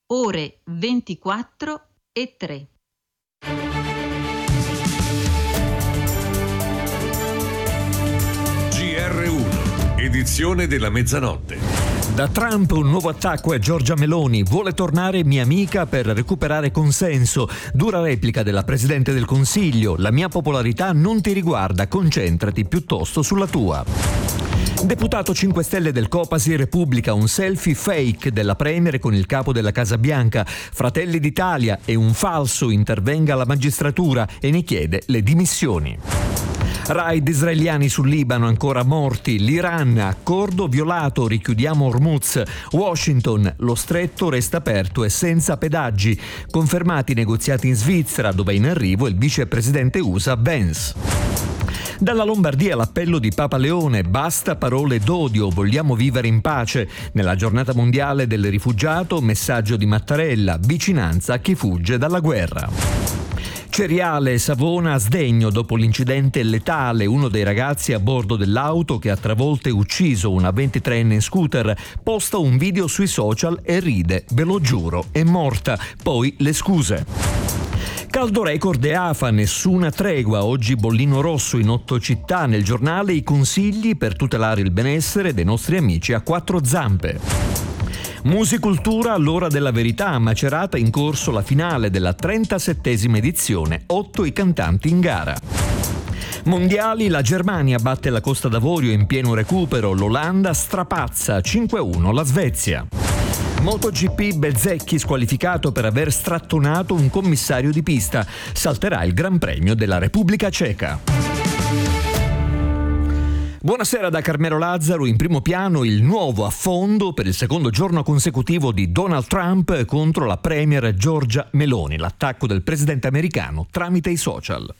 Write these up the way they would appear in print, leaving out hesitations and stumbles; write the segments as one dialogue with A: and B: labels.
A: ore 24:03.
B: GR1, edizione della mezzanotte.
C: Da Trump un nuovo attacco a Giorgia Meloni, vuole tornare mia amica per recuperare consenso. Dura replica della Presidente del Consiglio, la mia popolarità non ti riguarda, concentrati piuttosto sulla tua. Deputato 5 Stelle del Copasir pubblica un selfie fake della Premier con il capo della Casa Bianca. Fratelli d'Italia è un falso, intervenga la magistratura e ne chiede le dimissioni. Raid israeliani sul Libano ancora morti, l'Iran, accordo violato, richiudiamo Hormuz, Washington, lo stretto resta aperto e senza pedaggi, confermati i negoziati in Svizzera dove è in arrivo il vicepresidente USA Vance. Dalla Lombardia l'appello di Papa Leone, basta parole d'odio, vogliamo vivere in pace. Nella giornata mondiale del rifugiato, messaggio di Mattarella, vicinanza a chi fugge dalla guerra. Ceriale, Savona a sdegno dopo l'incidente letale. Uno dei ragazzi a bordo dell'auto che ha travolto e ucciso una 23enne in scooter posta un video sui social e ride, ve lo giuro, è morta. Poi le scuse. Caldo record e AFA, nessuna tregua. Oggi bollino rosso in 8 città. Nel giornale i consigli per tutelare il benessere dei nostri amici a 4 zampe. Musicultura all'ora della verità, a Macerata in corso la finale della 37esima edizione, 8 i cantanti in gara. Mondiali, la Germania batte la Costa d'Avorio in pieno recupero, l'Olanda strapazza 5-1 la Svezia. MotoGP, Bezzecchi squalificato per aver strattonato un commissario di pista, salterà il Gran Premio della Repubblica Ceca. Buonasera da Carmelo Lazzaro, in primo piano il nuovo affondo per il secondo giorno consecutivo di Donald Trump contro la premier Giorgia Meloni, l'attacco del presidente americano tramite i social.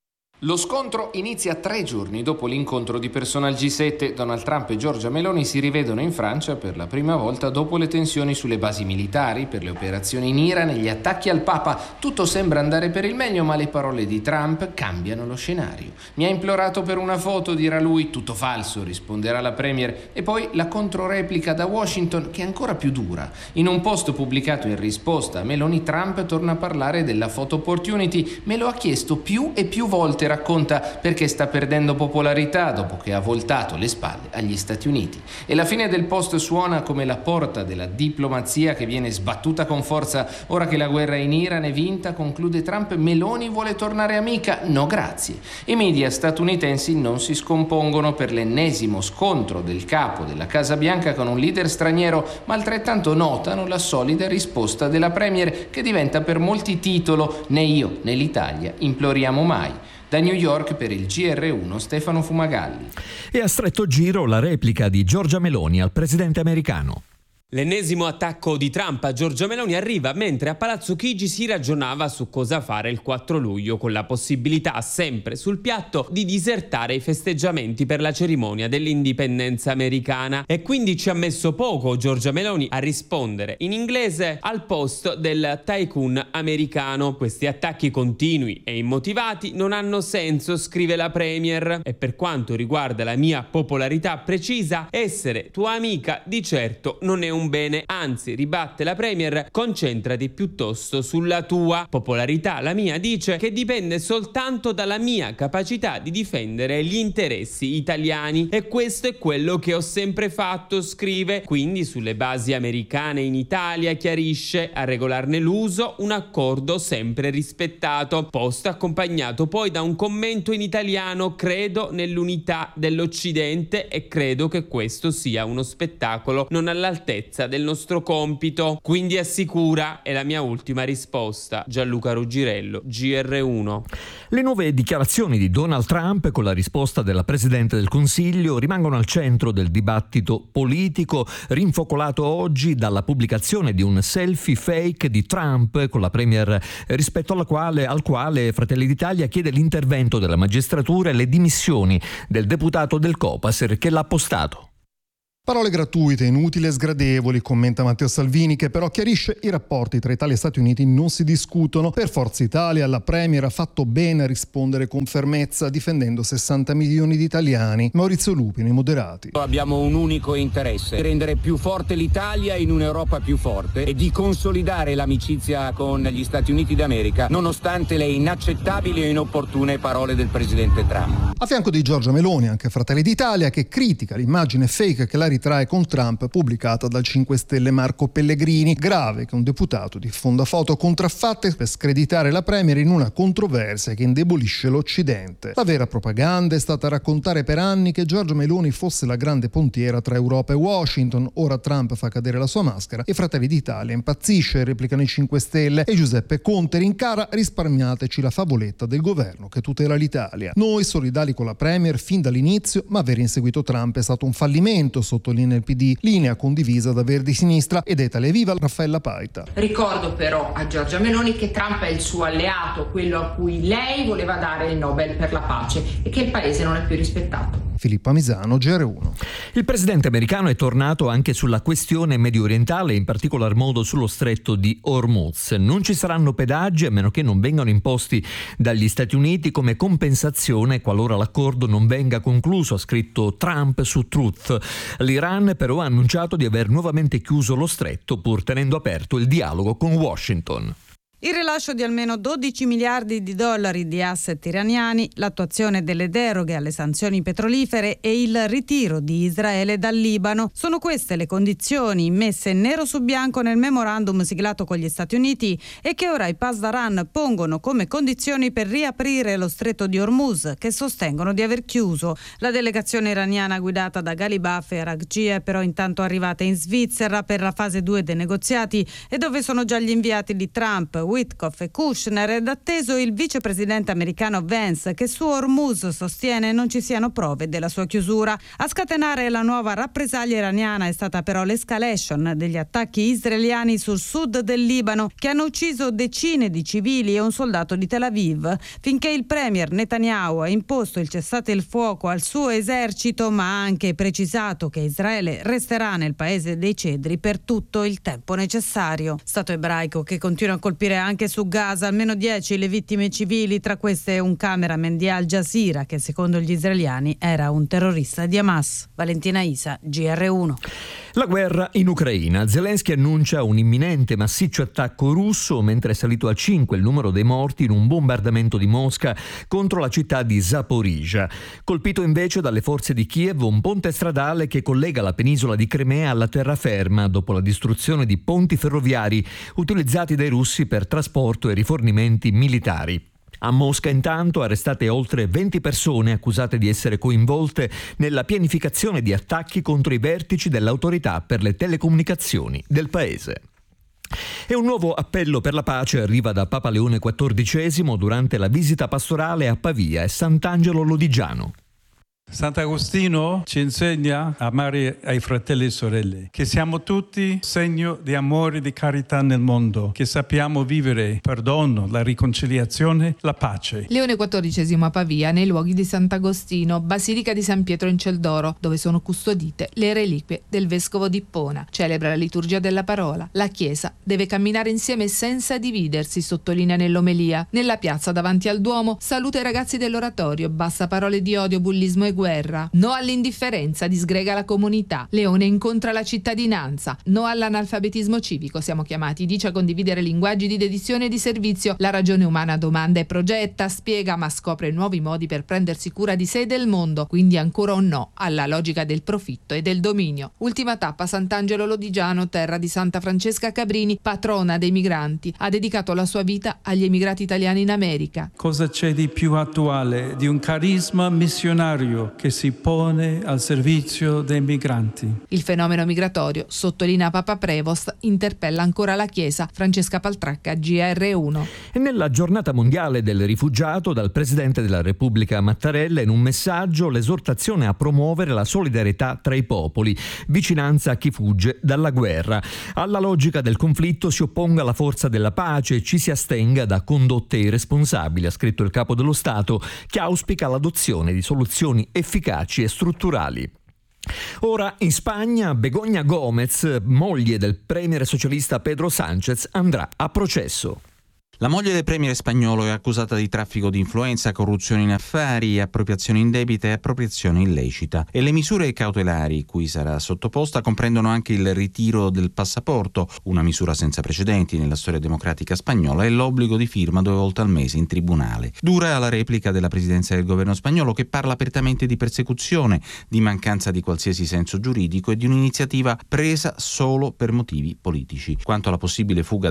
D: Lo scontro inizia 3 giorni dopo l'incontro di persona al G7. Donald Trump e Giorgia Meloni si rivedono in Francia per la prima volta dopo le tensioni sulle basi militari, per le operazioni in Iran e gli attacchi al Papa. Tutto sembra andare per il meglio, ma le parole di Trump cambiano lo scenario. Mi ha implorato per una foto, dirà lui. Tutto falso, risponderà la Premier. E poi la controreplica da Washington, che è ancora più dura. In un post pubblicato in risposta a Meloni, Trump torna a parlare della photo opportunity. Me lo ha chiesto più e più volte, racconta, perché sta perdendo popolarità dopo che ha voltato le spalle agli Stati Uniti. E la fine del post suona come la porta della diplomazia che viene sbattuta con forza. Ora che la guerra in Iran è vinta, conclude Trump, Meloni vuole tornare amica? No grazie. I media statunitensi non si scompongono per l'ennesimo scontro del capo della Casa Bianca con un leader straniero, ma altrettanto notano la solida risposta della Premier, che diventa per molti titolo "Né io né l'Italia imploriamo mai". Da New York per il GR1 Stefano Fumagalli.
C: E a stretto giro la replica di Giorgia Meloni al presidente americano.
E: L'ennesimo attacco di Trump a Giorgia Meloni arriva mentre a Palazzo Chigi si ragionava su cosa fare il 4 luglio, con la possibilità sempre sul piatto di disertare i festeggiamenti per la cerimonia dell'indipendenza americana. E quindi ci ha messo poco Giorgia Meloni a rispondere in inglese al post del tycoon americano. Questi attacchi continui e immotivati non hanno senso, scrive la Premier, e per quanto riguarda la mia popolarità precisa, essere tua amica di certo non è un bene, anzi, ribatte la Premier, concentrati piuttosto sulla tua popolarità. La mia dice che dipende soltanto dalla mia capacità di difendere gli interessi italiani, e questo è quello che ho sempre fatto, scrive. Quindi sulle basi americane in Italia, chiarisce, a regolarne l'uso un accordo sempre rispettato. Post accompagnato poi da un commento in italiano: credo nell'unità dell'Occidente e credo che questo sia uno spettacolo non all'altezza del nostro compito. Quindi assicura, è la mia ultima risposta. Gianluca Ruggirello, GR1.
C: Le nuove dichiarazioni di Donald Trump con la risposta della Presidente del Consiglio rimangono al centro del dibattito politico, rinfocolato oggi dalla pubblicazione di un selfie fake di Trump con la Premier, rispetto al quale Fratelli d'Italia chiede l'intervento della magistratura e le dimissioni del deputato del Copasir che l'ha postato.
F: Parole gratuite, inutili e sgradevoli, commenta Matteo Salvini, che però chiarisce: i rapporti tra Italia e Stati Uniti non si discutono. Per Forza Italia la Premier ha fatto bene a rispondere con fermezza, difendendo 60 milioni di italiani. Maurizio Lupi nei Moderati.
G: Abbiamo un unico interesse: rendere più forte l'Italia in un'Europa più forte e di consolidare l'amicizia con gli Stati Uniti d'America, nonostante le inaccettabili e inopportune parole del presidente Trump.
F: A fianco di Giorgia Meloni anche Fratelli d'Italia, che critica l'immagine fake che la ritrae con Trump, pubblicata dal 5 Stelle Marco Pellegrini. Grave che un deputato diffonda foto contraffatte per screditare la Premier in una controversia che indebolisce l'Occidente. La vera propaganda è stata raccontare per anni che Giorgia Meloni fosse la grande pontiera tra Europa e Washington. Ora Trump fa cadere la sua maschera e Fratelli d'Italia impazzisce, replicano i 5 Stelle, e Giuseppe Conte rincara: risparmiateci la favoletta del governo che tutela l'Italia. Noi solidali con la Premier fin dall'inizio, ma aver inseguito Trump è stato un fallimento, sottolinea il PD, linea condivisa da Verdi Sinistra ed Italia Viva Raffaella Paita.
H: Ricordo però a Giorgia Meloni che Trump è il suo alleato, quello a cui lei voleva dare il Nobel per la pace, e che il paese non è più rispettato.
F: Filippo Misano, GR1.
C: Il presidente americano è tornato anche sulla questione medio orientale, in particolar modo sullo stretto di Hormuz. Non ci saranno pedaggi a meno che non vengano imposti dagli Stati Uniti come compensazione qualora l'accordo non venga concluso, ha scritto Trump su Truth. L'Iran però ha annunciato di aver nuovamente chiuso lo stretto, pur tenendo aperto il dialogo con Washington.
I: Il rilascio di almeno 12 miliardi di dollari di asset iraniani, l'attuazione delle deroghe alle sanzioni petrolifere e il ritiro di Israele dal Libano sono queste le condizioni messe nero su bianco nel memorandum siglato con gli Stati Uniti e che ora i Pasdaran pongono come condizioni per riaprire lo stretto di Hormuz, che sostengono di aver chiuso. La delegazione iraniana guidata da Ghalibaf e Araghchi è però intanto arrivata in Svizzera per la fase 2 dei negoziati, e dove sono già gli inviati di Trump, Witkoff e Kushner, ed atteso il vicepresidente americano Vance, che su Hormuz sostiene non ci siano prove della sua chiusura. A scatenare la nuova rappresaglia iraniana è stata però l'escalation degli attacchi israeliani sul sud del Libano, che hanno ucciso decine di civili e un soldato di Tel Aviv, finché il premier Netanyahu ha imposto il cessate il fuoco al suo esercito, ma ha anche precisato che Israele resterà nel paese dei cedri per tutto il tempo necessario. Stato ebraico che continua a colpire anche su Gaza, almeno 10 le vittime civili, tra queste un cameraman di Al Jazeera che secondo gli israeliani era un terrorista di Hamas. Valentina Isa, GR1.
C: La guerra in Ucraina. Zelensky annuncia un imminente massiccio attacco russo, mentre è salito a 5 il numero dei morti in un bombardamento di Mosca contro la città di Zaporizhzhia. Colpito invece dalle forze di Kiev un ponte stradale che collega la penisola di Crimea alla terraferma dopo la distruzione di ponti ferroviari utilizzati dai russi per trasporto e rifornimenti militari. A Mosca intanto arrestate oltre 20 persone accusate di essere coinvolte nella pianificazione di attacchi contro i vertici dell'autorità per le telecomunicazioni del paese. E un nuovo appello per la pace arriva da Papa Leone XIV durante la visita pastorale a Pavia e Sant'Angelo Lodigiano.
J: Sant'Agostino ci insegna a amare ai fratelli e sorelle, che siamo tutti segno di amore e di carità nel mondo, che sappiamo vivere il perdono, la riconciliazione, la pace.
K: Leone XIV a Pavia, nei luoghi di Sant'Agostino, Basilica di San Pietro in Celdoro, dove sono custodite le reliquie del vescovo di Ippona. Celebra la liturgia della parola. La Chiesa deve camminare insieme senza dividersi, sottolinea nell'omelia. Nella piazza davanti al Duomo saluta i ragazzi dell'oratorio, basta parole di odio, bullismo e guerra. No all'indifferenza, disgrega la comunità. Leone incontra la cittadinanza. No all'analfabetismo civico, siamo chiamati, dice, a condividere linguaggi di dedizione e di servizio. La ragione umana domanda e progetta, spiega, ma scopre nuovi modi per prendersi cura di sé e del mondo. Quindi ancora un no alla logica del profitto e del dominio. Ultima tappa, Sant'Angelo Lodigiano, terra di Santa Francesca Cabrini, patrona dei migranti. Ha dedicato la sua vita agli emigrati italiani in America.
J: Cosa c'è di più attuale di un carisma missionario che si pone al servizio dei migranti?
K: Il fenomeno migratorio, sottolinea Papa Prevost, interpella ancora la Chiesa. Francesca Paltracca, GR1.
C: E nella giornata mondiale del rifugiato, dal Presidente della Repubblica Mattarella, in un messaggio, l'esortazione a promuovere la solidarietà tra i popoli, vicinanza a chi fugge dalla guerra. Alla logica del conflitto si opponga la forza della pace e ci si astenga da condotte irresponsabili, ha scritto il Capo dello Stato, che auspica l'adozione di soluzioni efficaci e strutturali. Ora in Spagna Begoña Gómez, moglie del premier socialista Pedro Sánchez, andrà a processo.
L: La moglie del premier spagnolo è accusata di traffico di influenza, corruzione in affari, appropriazione indebita e appropriazione illecita. E le misure cautelari cui sarà sottoposta comprendono anche il ritiro del passaporto, una misura senza precedenti nella storia democratica spagnola, e l'obbligo di firma 2 volte al mese in tribunale. Dura la replica della presidenza del governo spagnolo, che parla apertamente di persecuzione, di mancanza di qualsiasi senso giuridico e di un'iniziativa presa solo per motivi politici. Quanto alla possibile fuga